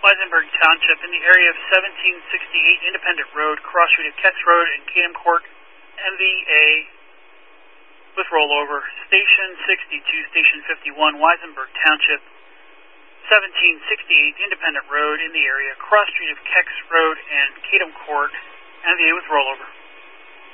Weisenberg Township in the area of 1768 Independent Road, cross street of Kex Road and Cadam Court, MVA with rollover. Station 62, Station 51, Weisenberg Township, 1768 Independent Road in the area, cross street of Kex Road and Cadam Court, MVA with rollover.